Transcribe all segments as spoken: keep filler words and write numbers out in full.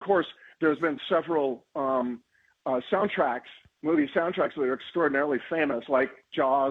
course, there's been several um, uh, soundtracks, movie soundtracks that are extraordinarily famous, like Jaws,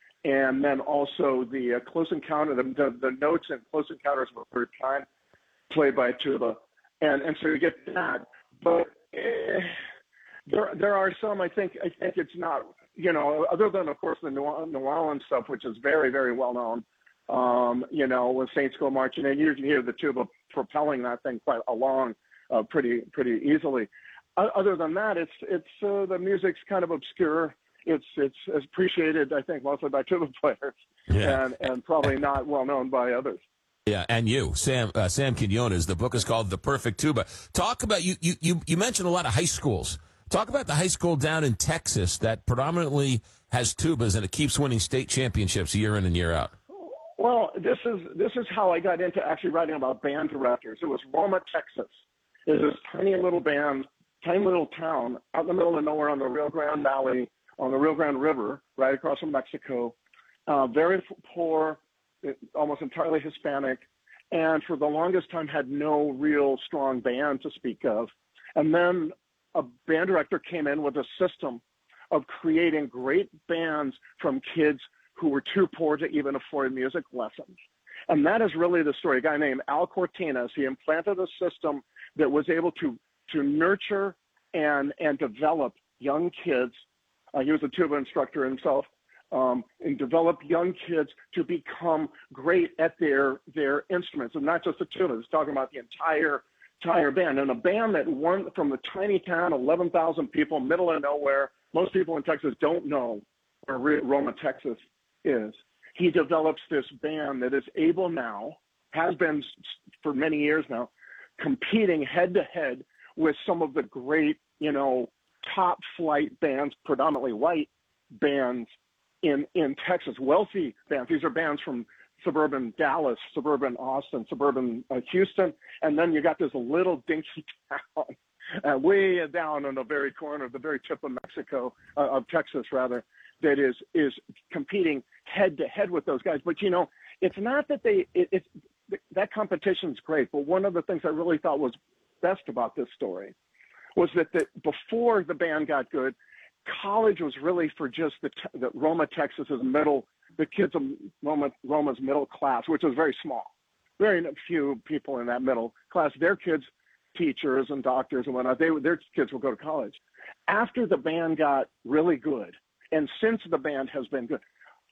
and then also the uh, Close Encounter, the, the, the notes in Close Encounters of the Third Kind, played by tuba, and and so you get that. But eh, there there are some. I think I think it's not. You know, other than of course the New, New Orleans stuff, which is very very well known. Um, you know, when Saints go marching in, you can hear the tuba propelling that thing quite along uh, pretty pretty easily. O- other than that, it's it's uh, the music's kind of obscure. It's it's appreciated, I think, mostly by tuba players, Yeah. and and probably not well known by others. Yeah, and you, Sam uh, Sam Quinones. The book is called The Perfect Tuba. Talk about you. You you you mentioned a lot of high schools. Talk about the high school down in Texas that predominantly has tubas and it keeps winning state championships year in and year out. Well, this is this is how I got into actually writing about band directors. It was Roma, Texas. It's this tiny little band, tiny little town out in the middle of nowhere on the Rio Grande Valley, on the Rio Grande River, right across from Mexico. Uh, very poor, almost entirely Hispanic, and for the longest time had no real strong band to speak of. And then a band director came in with a system of creating great bands from kids who were too poor to even afford music lessons. And that is really the story. A guy named Al Cortinas, he implanted a system that was able to, to nurture and, and develop young kids. Uh, he was a tuba instructor himself, um, and develop young kids to become great at their, their instruments, and not just the tuba. He's talking about the entire, entire band. And a band that won from a tiny town, eleven thousand people, middle of nowhere. Most people in Texas don't know where Roma, Texas is. He develops this band that is able now, has been for many years now, competing head to head with some of the great, you know, top flight bands, predominantly white bands in, in Texas, wealthy bands. These are bands from suburban Dallas, suburban Austin, suburban uh, Houston. And then you got this little dinky town uh, way down on the very corner, the very tip of Mexico, uh, of Texas rather, that is is competing head to head with those guys. But you know, it's not that they it, it's that competition's great. But one of the things I really thought was best about this story was that the, before the band got good, college was really for just the, the Roma, Texas's middle, the kids of Roma, Roma's middle class, which was very small, very few people in that middle class. Their kids, teachers and doctors and whatnot, they their kids will go to college. After the band got really good, and since the band has been good,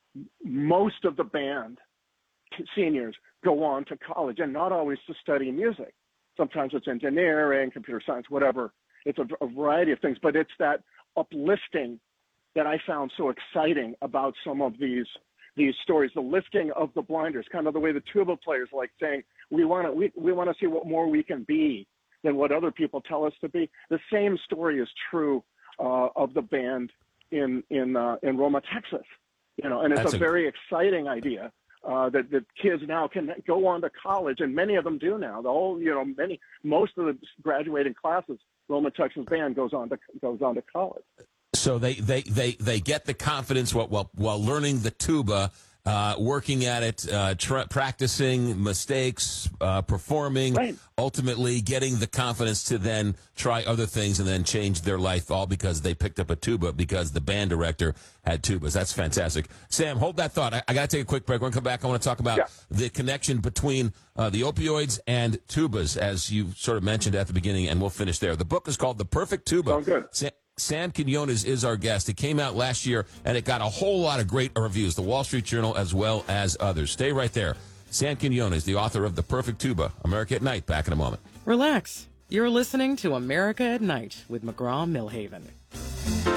most of the band seniors go on to college, and not always to study music. Sometimes it's engineering, computer science, whatever. It's a, a variety of things, but it's that uplifting that I found so exciting about some of these these stories, the lifting of the blinders, kind of the way the tuba players like saying, we want to we, we want to see what more we can be than what other people tell us to be. The same story is true uh, of the band in in uh, in Roma, Texas, you know, and it's That's a a- very exciting idea uh, that that kids now can go on to college, and many of them do now. The whole, you know, many most of the graduating classes, Roma, Texas band goes on to goes on to college. So they they they, they get the confidence while while, while learning the tuba. Uh, working at it, uh, tra- practicing mistakes, uh, performing, Right. ultimately getting the confidence to then try other things and then change their life, all because they picked up a tuba because the band director had tubas. That's fantastic. Sam, hold that thought. I, I got to take a quick break. We're going to come back. I want to talk about Yeah. the connection between uh, the opioids and tubas, as you sort of mentioned at the beginning, and we'll finish there. The book is called The Perfect Tuba. Sounds good. Sa- Sam Quinones is our guest. It came out last year, and it got a whole lot of great reviews, the Wall Street Journal as well as others. Stay right there. Sam Quinones, the author of The Perfect Tuba, America at Night. Back in a moment. Relax. You're listening to America at Night with McGraw-Milhaven.